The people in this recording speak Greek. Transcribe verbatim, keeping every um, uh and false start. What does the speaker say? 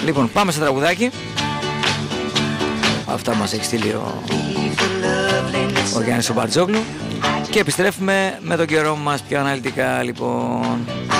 Λοιπόν, πάμε στο τραγουδάκι. Αυτά μας έχει στείλει ο, ο Γιάννης ο Μπαρτζόγλου. Και επιστρέφουμε με τον καιρό μας πιο αναλυτικά, λοιπόν.